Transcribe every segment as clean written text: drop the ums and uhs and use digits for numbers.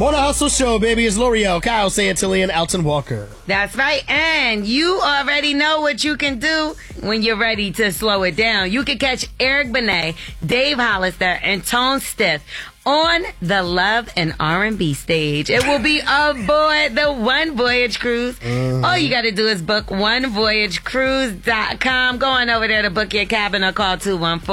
On the Hustle Show, baby, it's L'Oreal, Kyle Santilli, and Alton Walker. That's right, and you already know what you can do when you're ready to slow it down. You can catch Eric Benet, Dave Hollister, and Tone Stith on the Love and R&B stage. It will be aboard the One Voyage Cruise. All you got to do is book onevoyagecruise.com. Go on over there to book your cabin or call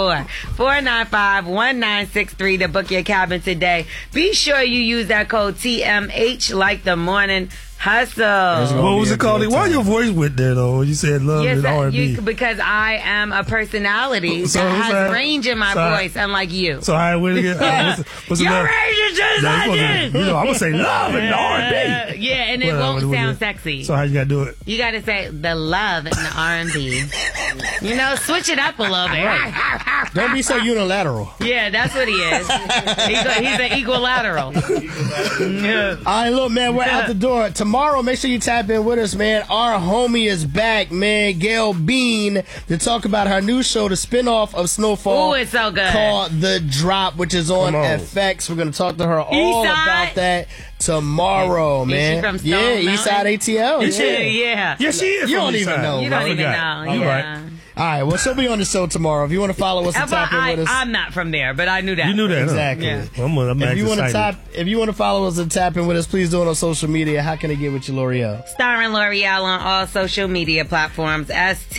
214-495-1963 to book your cabin today. Be sure you use that code TMH like the morning hustle. What was it called? Why your voice went there, though, when you said love and R&B? Because I am a personality that has range in my voice, unlike you. So I went again. What's your range is just like this. I'm going to say love and R&B. Yeah, and it won't sound sexy. So how you got to do it? You got to say the love and the R&B. You know, switch it up a little bit. Right. Don't be so unilateral. Yeah, that's what he is. He's an equilateral. All right, look, man, we're out the door. Tomorrow, make sure you tap in with us, man. Our homie is back, man. Gail Bean, to talk about her new show, the spinoff of Snowfall. Ooh, it's so good. Called The Drop, which is on FX. We're going to talk to her all about that tomorrow, man. Is she from Stone Mountain? Eastside ATL. Yeah, she is. You don't even know. You don't even know. Yeah. All right, well, she'll be on the show tomorrow. If you want to follow us and tap in with us. I'm not from there, but I knew that. You knew that, exactly. Huh? Yeah. I'm if you want to follow us and tap in with us, please do it on social media. How can they get with you, L'Oreal? Starring L'Oreal on all social media platforms.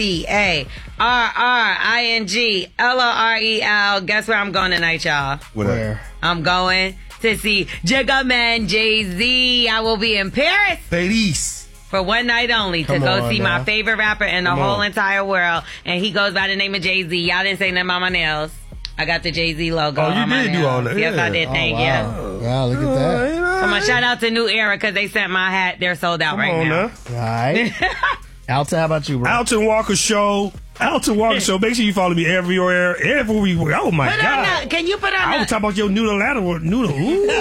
STARRINGLOREL. Guess where I'm going tonight, y'all? Where? I'm going to see Jigga Man Jay-Z. I will be in Paris. For one night only to go see my favorite rapper in the whole entire world. And he goes by the name of Jay-Z. Y'all didn't say nothing about my nails. I got the Jay-Z logo on my nails. You did do all that. Yes, I did. Thank you. Wow, look at that. Come on, shout out to New Era because they sent my hat. They're sold out right now. All right. Alton, how about you, bro? Alton Walker Show. Alton Walker Show. Make sure you follow me everywhere. Oh, my God. Can you put on I was talking about your noodle. Ooh. Noodle.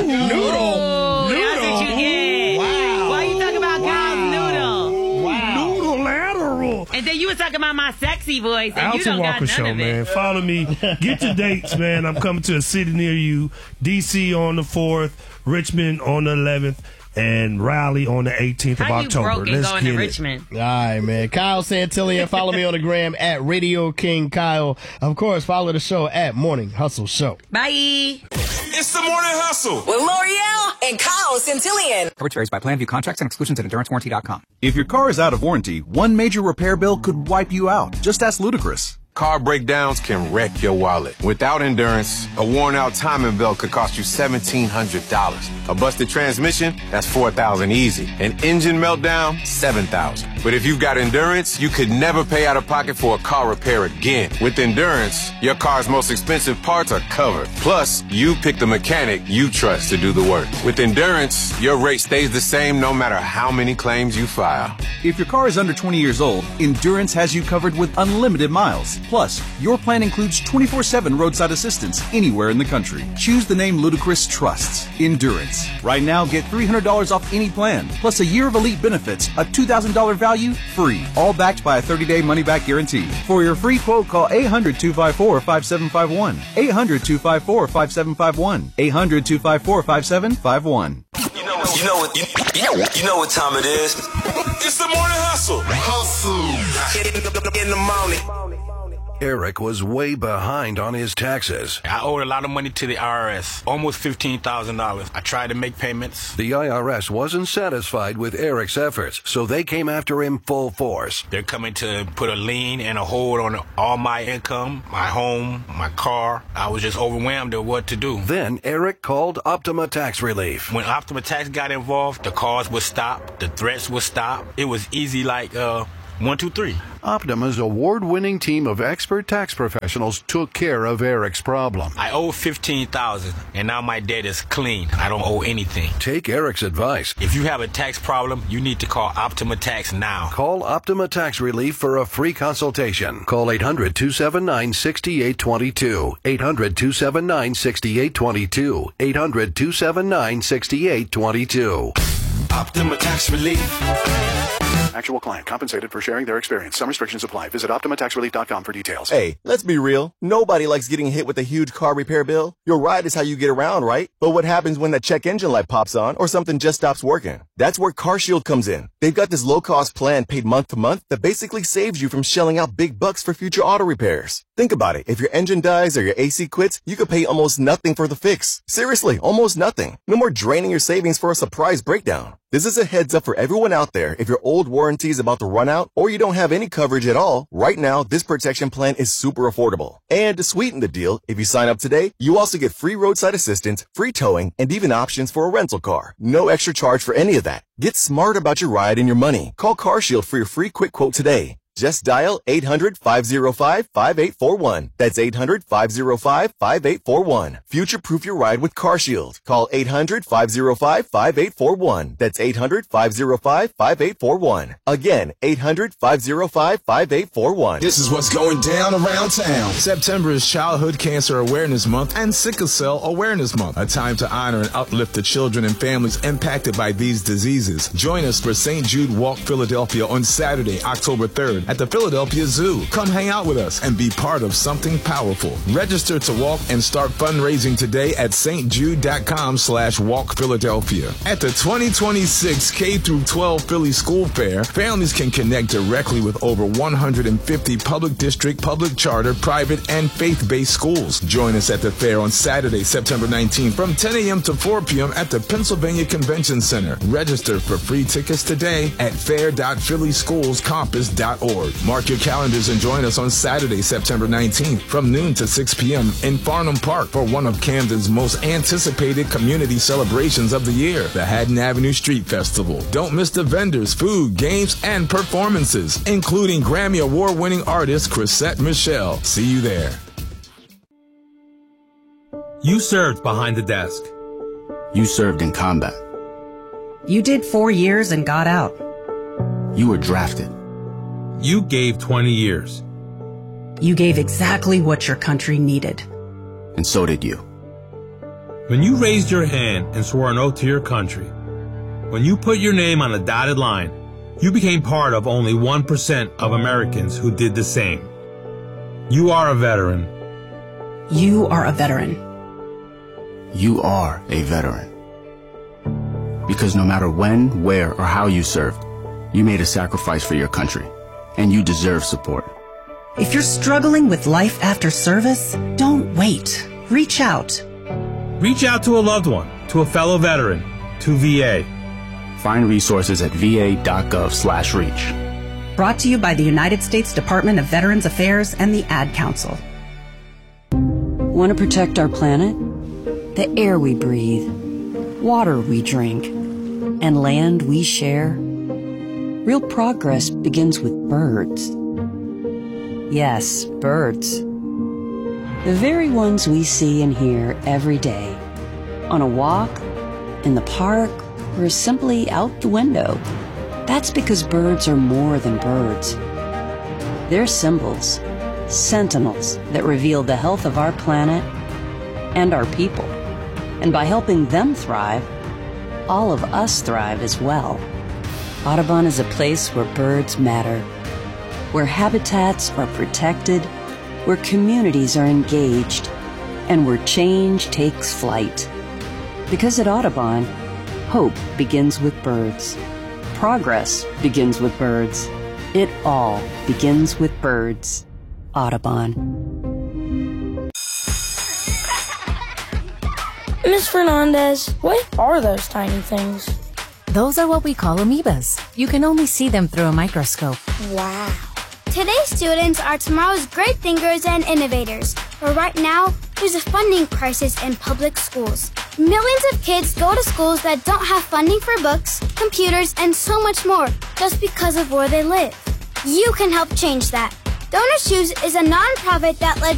That's what you get. Wow. Why you talking about Kyle's noodle? Wow. Noodle lateral. And then you was talking about my sexy voice, and Alton you don't Walker got none Show, of it. man. Follow me. Get your dates, man. I'm coming to a city near you. D.C. on the 4th, Richmond on the 11th, and Raleigh on the 18th of October. How you broke and going to Richmond? All right, man. Kyle Santilli, and follow me on the gram at Radio King Kyle. Of course, follow the show at Morning Hustle Show. Bye. It's the Morning Hustle with L'Oreal and Kyle Santillian. Coverage varies by plan. View contracts and exclusions at EnduranceWarranty.com. If your car is out of warranty, one major repair bill could wipe you out. Just ask Ludacris. Car breakdowns can wreck your wallet. Without Endurance, a worn-out timing belt could cost you $1,700. A busted transmission, that's $4,000 easy. An engine meltdown, $7,000. But if you've got Endurance, you could never pay out of pocket for a car repair again. With Endurance, your car's most expensive parts are covered. Plus, you pick the mechanic you trust to do the work. With Endurance, your rate stays the same no matter how many claims you file. If your car is under 20 years old, Endurance has you covered with unlimited miles. Plus, your plan includes 24/7 roadside assistance anywhere in the country. Choose the name Ludacris trusts, Endurance. Right now, get $300 off any plan, plus a year of elite benefits, a $2,000 value, free. All backed by a 30-day money-back guarantee. For your free quote, call 800-254-5751. 800-254-5751. 800-254-5751. You know what time it is. It's the Morning Hustle. In the morning. Eric was way behind on his taxes. I owed a lot of money to the IRS, almost $15,000. I tried to make payments. The IRS wasn't satisfied with Eric's efforts, so they came after him full force. They're coming to put a lien and a hold on all my income, my home, my car. I was just overwhelmed at what to do. Then Eric called Optima Tax Relief. When Optima Tax got involved, the calls would stop, the threats would stop. It was easy like 1, 2, 3. Optima's award-winning team of expert tax professionals took care of Eric's problem. I owe $15,000, and now my debt is clean. I don't owe anything. Take Eric's advice. If you have a tax problem, you need to call Optima Tax now. Call Optima Tax Relief for a free consultation. Call 800-279-6822. 800-279-6822. 800-279-6822. Optima Tax Relief. Actual client compensated for sharing their experience. Some restrictions apply. Visit OptimaTaxRelief.com for details. Hey, let's be real. Nobody likes getting hit with a huge car repair bill. Your ride is how you get around, right? But what happens when that check engine light pops on or something just stops working? That's where CarShield comes in. They've got this low-cost plan paid month to month that basically saves you from shelling out big bucks for future auto repairs. Think about it. If your engine dies or your AC quits, you could pay almost nothing for the fix. Seriously, almost nothing. No more draining your savings for a surprise breakdown. This is a heads up for everyone out there. If your old warranty is about to run out or you don't have any coverage at all, right now, this protection plan is super affordable. And to sweeten the deal, if you sign up today, you also get free roadside assistance, free towing, and even options for a rental car. No extra charge for any of that. Get smart about your ride and your money. Call CarShield for your free quick quote today. Just dial 800-505-5841. That's 800-505-5841. Future-proof your ride with CarShield. Call 800-505-5841. That's 800-505-5841. Again, 800-505-5841. This is what's going down around town. September is Childhood Cancer Awareness Month and Sickle Cell Awareness Month, a time to honor and uplift the children and families impacted by these diseases. Join us for St. Jude Walk Philadelphia on Saturday, October 3rd. At the Philadelphia Zoo. Come hang out with us and be part of something powerful. Register to walk and start fundraising today at stjude.com/walkphiladelphia. At the 2026 K-12 Philly School Fair, families can connect directly with over 150 public district, public charter, private, and faith-based schools. Join us at the fair on Saturday, September 19th from 10 a.m. to 4 p.m. at the Pennsylvania Convention Center. Register for free tickets today at fair.phillyschoolscompass.org. Mark your calendars and join us on Saturday, September 19th from noon to 6 p.m. in Farnham Park for one of Camden's most anticipated community celebrations of the year, the Haddon Avenue Street Festival. Don't miss the vendors, food, games, and performances, including Grammy Award-winning artist Chrisette Michele. See you there. You served behind the desk. You served in combat. You did 4 years and got out. You were drafted. You gave 20 years. You gave exactly what your country needed. And so did you. When you raised your hand and swore an oath to your country, when you put your name on a dotted line, you became part of only 1% of Americans who did the same. You are a veteran. You are a veteran. You are a veteran. Because no matter when, where, or how you served, you made a sacrifice for your country. And you deserve support. If you're struggling with life after service, don't wait. Reach out. Reach out to a loved one, to a fellow veteran, to VA. Find resources at va.gov/reach. Brought to you by the United States Department of Veterans Affairs and the Ad Council. Want to protect our planet? The air we breathe, water we drink, and land we share? Real progress begins with birds. Yes, birds. The very ones we see and hear every day. On a walk, in the park, or simply out the window. That's because birds are more than birds. They're symbols, sentinels that reveal the health of our planet and our people. And by helping them thrive, all of us thrive as well. Audubon is a place where birds matter, where habitats are protected, where communities are engaged, and where change takes flight. Because at Audubon, hope begins with birds. Progress begins with birds. It all begins with birds. Audubon. Ms. Fernandez, what are those tiny things? Those are what we call amoebas. You can only see them through a microscope. Wow. Today's students are tomorrow's great thinkers and innovators. But right now, there's a funding crisis in public schools. Millions of kids go to schools that don't have funding for books, computers, and so much more just because of where they live. You can help change that. DonorsChoose is a nonprofit that lets